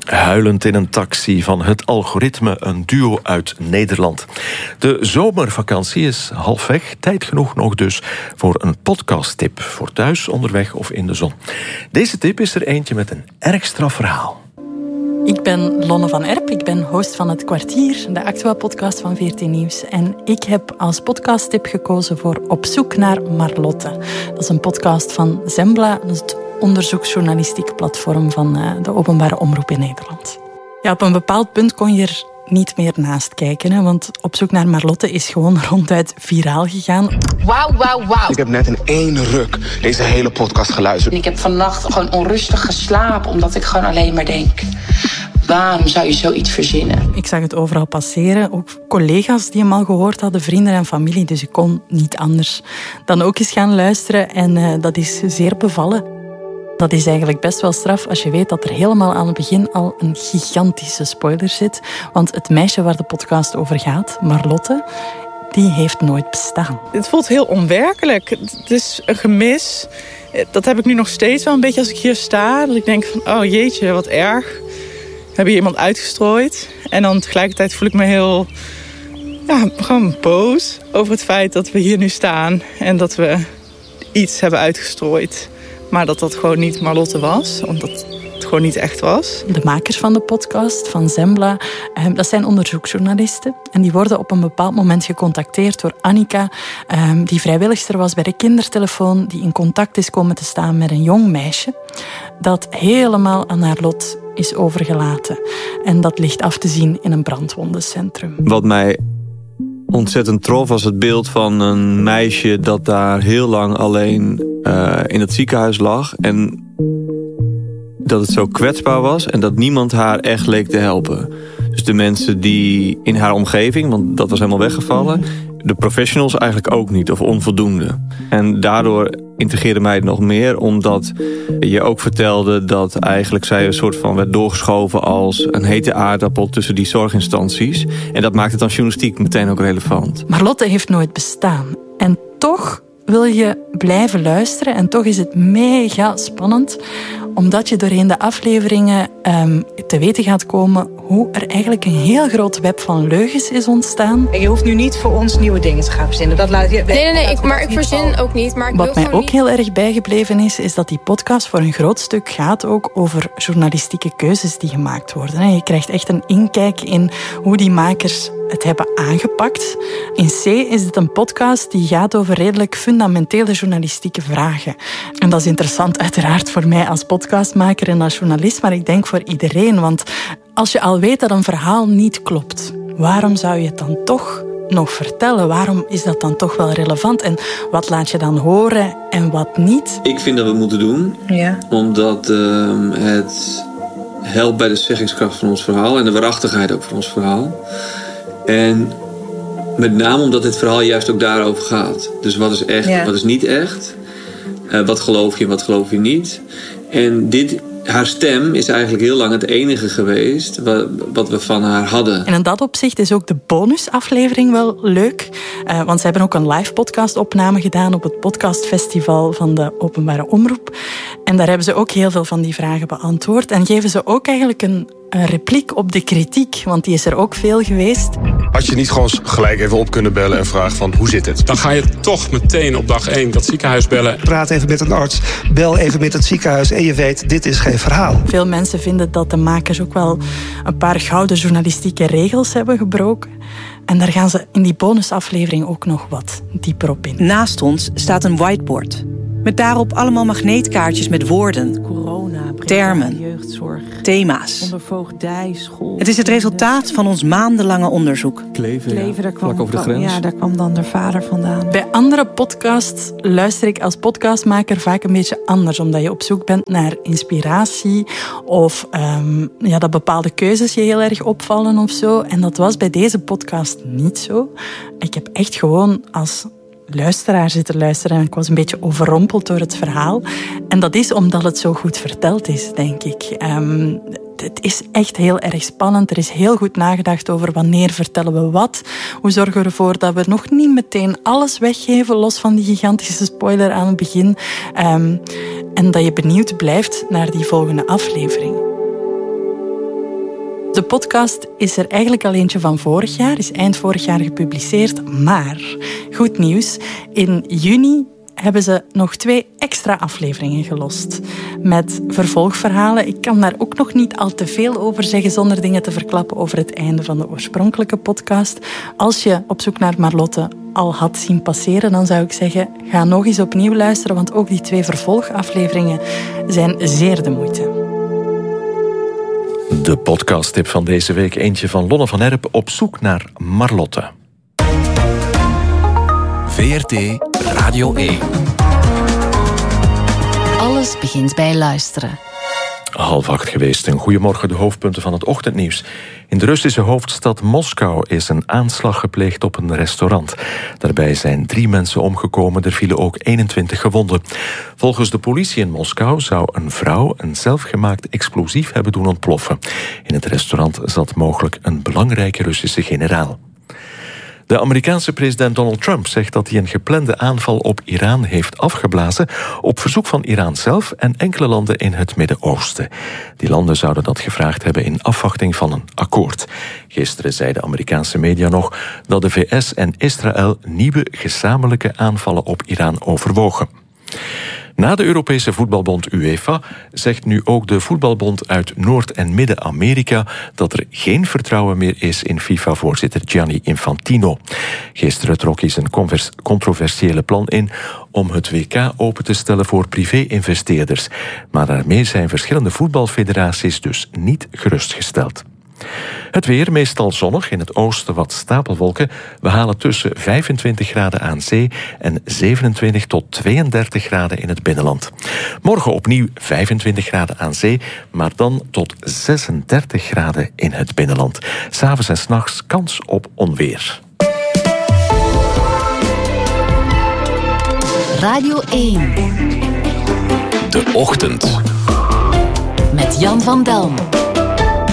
Huilend in een taxi van Het Algoritme, een duo uit Nederland. De zomervakantie is halfweg, tijd genoeg nog dus voor een podcasttip. Voor thuis, onderweg of in de zon. Deze tip is er eentje met een erg straf verhaal. Ik ben Lonne van Erp, ik ben host van Het Kwartier, de Actua-podcast van VRT Nieuws. En ik heb als podcasttip gekozen voor Op zoek naar Marlotte. Dat is een podcast van Zembla, dat is het onderzoeksjournalistiek platform van de openbare omroep in Nederland. Ja, op een bepaald punt kon je er niet meer naast kijken, hè, want Op zoek naar Marlotte is gewoon ronduit viraal gegaan. Wauw. Ik heb net in één ruk deze hele podcast geluisterd. Ik heb vannacht gewoon onrustig geslapen, omdat ik gewoon alleen maar denk: waarom zou je zoiets verzinnen? Ik zag het overal passeren, ook collega's die hem al gehoord hadden, vrienden en familie, dus ik kon niet anders dan ook eens gaan luisteren en dat is zeer bevallen. Dat is eigenlijk best wel straf als je weet dat er helemaal aan het begin al een gigantische spoiler zit. Want het meisje waar de podcast over gaat, Marlotte, die heeft nooit bestaan. Het voelt heel onwerkelijk. Het is een gemis. Dat heb ik nu nog steeds wel een beetje als ik hier sta. Dat ik denk van, oh jeetje, wat erg. We hebben hier iemand uitgestrooid. En dan tegelijkertijd voel ik me heel, gewoon boos over het feit dat we hier nu staan. En dat we iets hebben uitgestrooid. Maar dat gewoon niet Marlotte was, omdat het gewoon niet echt was. De makers van de podcast, van Zembla, dat zijn onderzoeksjournalisten. En die worden op een bepaald moment gecontacteerd door Annika, die vrijwilligster was bij de kindertelefoon, die in contact is komen te staan met een jong meisje dat helemaal aan haar lot is overgelaten. En dat ligt af te zien in een brandwondencentrum. Wat mij ontzettend trof was het beeld van een meisje dat daar heel lang alleen in het ziekenhuis lag. En dat het zo kwetsbaar was en dat niemand haar echt leek te helpen. Dus de mensen die in haar omgeving, want dat was helemaal weggevallen, de professionals eigenlijk ook niet of onvoldoende. En daardoor integreerde mij het nog meer, omdat je ook vertelde dat eigenlijk zij een soort van werd doorgeschoven als een hete aardappel tussen die zorginstanties. En dat maakt het dan journalistiek meteen ook relevant. Marlotte heeft nooit bestaan. En toch wil je blijven luisteren en toch is het mega spannend, omdat je doorheen de afleveringen te weten gaat komen hoe er eigenlijk een heel groot web van leugens is ontstaan. En je hoeft nu niet voor ons nieuwe dingen te gaan verzinnen. Maar ik verzin ook niet. Maar wat mij ook heel erg bijgebleven is dat die podcast voor een groot stuk gaat ook over journalistieke keuzes die gemaakt worden. Je krijgt echt een inkijk in hoe die makers het hebben aangepakt. In C is het een podcast die gaat over redelijk fundamentele journalistieke vragen. En dat is interessant uiteraard voor mij als podcastmaker en als journalist, maar ik denk voor iedereen. Want als je al weet dat een verhaal niet klopt, waarom zou je het dan toch nog vertellen? Waarom is dat dan toch wel relevant? En wat laat je dan horen en wat niet? Ik vind dat we het moeten doen, omdat het helpt bij de zeggingskracht van ons verhaal en de waarachtigheid ook van ons verhaal. En met name omdat het verhaal juist ook daarover gaat. Dus wat is echt, wat is niet echt? Wat geloof je en wat geloof je niet? En haar stem is eigenlijk heel lang het enige geweest wat we van haar hadden. En in dat opzicht is ook de bonusaflevering wel leuk. Want ze hebben ook een live podcastopname gedaan op het podcastfestival van de openbare omroep. En daar hebben ze ook heel veel van die vragen beantwoord. En geven ze ook eigenlijk een repliek op de kritiek, want die is er ook veel geweest. Had je niet gewoon gelijk even op kunnen bellen en vragen van hoe zit het? Dan ga je toch meteen op dag 1 dat ziekenhuis bellen. Praat even met een arts, bel even met het ziekenhuis en je weet, dit is geen verhaal. Veel mensen vinden dat de makers ook wel een paar gouden journalistieke regels hebben gebroken. En daar gaan ze in die bonusaflevering ook nog wat dieper op in. Naast ons staat een whiteboard. Met daarop allemaal magneetkaartjes met woorden, corona, termen, jeugdzorg, thema's. onder voogdij, school. Het is het resultaat van ons maandenlange onderzoek. Kleven, daar kwam, vlak over de grens. Ja, daar kwam dan de vader vandaan. Bij andere podcasts luister ik als podcastmaker vaak een beetje anders, omdat je op zoek bent naar inspiratie of dat bepaalde keuzes je heel erg opvallen of zo. En dat was bij deze podcast niet zo. Ik heb echt gewoon als luisteraar zitten luisteren en ik was een beetje overrompeld door het verhaal. En dat is omdat het zo goed verteld is, denk ik. Het is echt heel erg spannend. Er is heel goed nagedacht over wanneer vertellen we wat. Hoe zorgen we ervoor dat we nog niet meteen alles weggeven, los van die gigantische spoiler aan het begin. En dat je benieuwd blijft naar die volgende aflevering. De podcast is er eigenlijk al eentje van vorig jaar, is eind vorig jaar gepubliceerd. Maar, goed nieuws, in juni hebben ze nog 2 extra afleveringen gelost. Met vervolgverhalen. Ik kan daar ook nog niet al te veel over zeggen zonder dingen te verklappen over het einde van de oorspronkelijke podcast. Als je Op zoek naar Marlotte al had zien passeren, dan zou ik zeggen, ga nog eens opnieuw luisteren, want ook die 2 vervolgafleveringen zijn zeer de moeite. De podcasttip van deze week, eentje van Lonne van Erp, Op zoek naar Marlotte. VRT Radio 1. Alles begint bij luisteren. 7:30 geweest. Een goedemorgen, de hoofdpunten van het ochtendnieuws. In de Russische hoofdstad Moskou is een aanslag gepleegd op een restaurant. Daarbij zijn 3 mensen omgekomen, er vielen ook 21 gewonden. Volgens de politie in Moskou zou een vrouw een zelfgemaakt explosief hebben doen ontploffen. In het restaurant zat mogelijk een belangrijke Russische generaal. De Amerikaanse president Donald Trump zegt dat hij een geplande aanval op Iran heeft afgeblazen op verzoek van Iran zelf en enkele landen in het Midden-Oosten. Die landen zouden dat gevraagd hebben in afwachting van een akkoord. Gisteren zeiden Amerikaanse media nog dat de VS en Israël nieuwe gezamenlijke aanvallen op Iran overwogen. Na de Europese voetbalbond UEFA zegt nu ook de voetbalbond uit Noord- en Midden-Amerika dat er geen vertrouwen meer is in FIFA-voorzitter Gianni Infantino. Gisteren trok hij zijn controversiële plan in om het WK open te stellen voor privé-investeerders. Maar daarmee zijn verschillende voetbalfederaties dus niet gerustgesteld. Het weer, meestal zonnig, in het oosten wat stapelwolken. We halen tussen 25 graden aan zee en 27 tot 32 graden in het binnenland. Morgen opnieuw 25 graden aan zee, maar dan tot 36 graden in het binnenland. 's Avonds en 's nachts kans op onweer. Radio 1. De Ochtend. Met Jan van Delm.